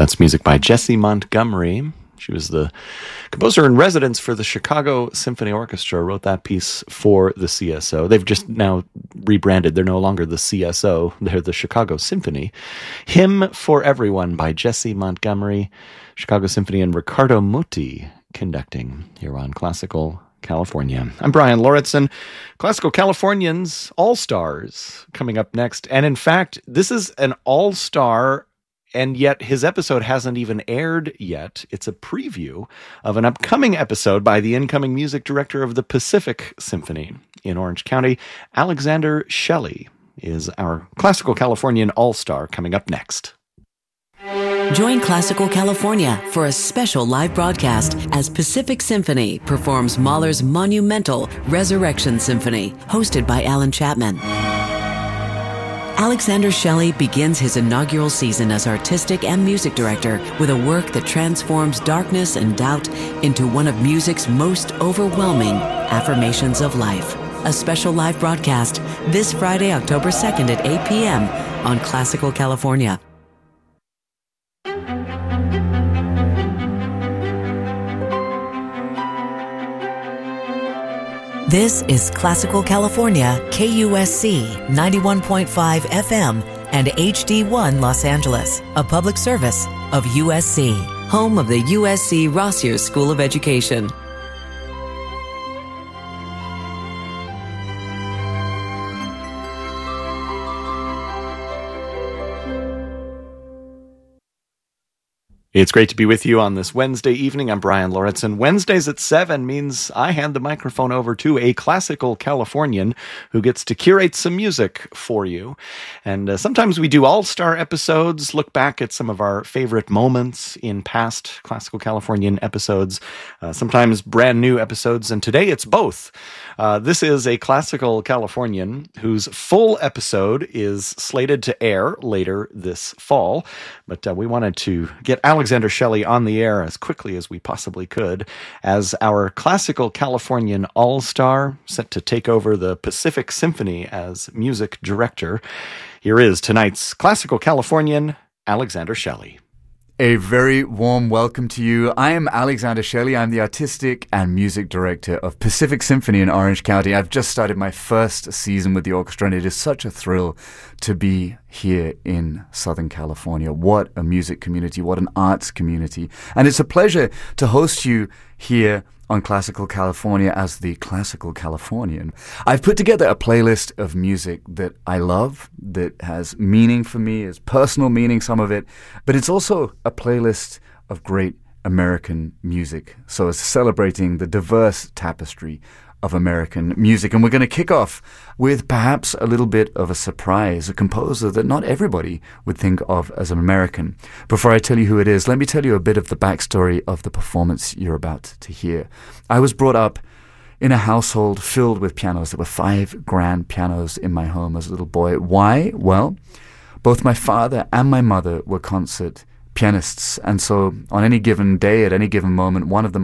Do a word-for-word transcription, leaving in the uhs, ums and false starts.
That's music by Jessie Montgomery. She was the composer in residence for the Chicago Symphony Orchestra, wrote that piece for the C S O. They've just now rebranded. They're no longer the C S O. They're the Chicago Symphony. Hymn for Everyone by Jessie Montgomery, Chicago Symphony, and Riccardo Muti conducting here on Classical California. I'm Brian Lauritsen. Classical Californians All-Stars coming up next. And in fact, this is an all-star, and yet his episode hasn't even aired yet. It's a preview of an upcoming episode by the incoming music director of the Pacific Symphony in Orange County. Alexander Shelley is our Classical Californian All-Star coming up next. Join Classical California for a special live broadcast as Pacific Symphony performs Mahler's monumental Resurrection Symphony, hosted by Alan Chapman. Alexander Shelley begins his inaugural season as artistic and music director with a work that transforms darkness and doubt into one of music's most overwhelming affirmations of life. A special live broadcast this Friday, October second at eight p.m. on Classical California. This is Classical California, K U S C ninety-one point five F M and H D one Los Angeles, a public service of U S C, home of the U S C Rossier School of Education. It's great to be with you on this Wednesday evening. I'm Brian Lauritsen. Wednesdays at seven means I hand the microphone over to a Classical Californian who gets to curate some music for you. And uh, sometimes we do all-star episodes, look back at some of our favorite moments in past Classical Californian episodes, uh, sometimes brand new episodes, and today it's both. Uh, this is a Classical Californian whose full episode is slated to air later this fall, but uh, we wanted to get Alex Alexander Shelley on the air as quickly as we possibly could as our Classical Californian All-Star set to take over the Pacific Symphony as music director. Here is tonight's Classical Californian, Alexander Shelley. A very warm welcome to you. I am Alexander Shelley. I'm the artistic and music director of Pacific Symphony in Orange County. I've just started my first season with the orchestra, and it is such a thrill to be here in Southern California. What a music community, what an arts community. And it's a pleasure to host you here on Classical California as the Classical Californian. I've put together a playlist of music that I love, that has meaning for me, is personal meaning, some of it, but it's also a playlist of great American music. So it's celebrating the diverse tapestry of American music. And we're going to kick off with perhaps a little bit of a surprise, a composer that not everybody would think of as an American. Before I tell you who it is, let me tell you a bit of the backstory of the performance you're about to hear. I was brought up in a household filled with pianos. There were five grand pianos in my home as a little boy. Why? Well, both my father and my mother were concert pianists, and so on any given day, at any given moment, one of them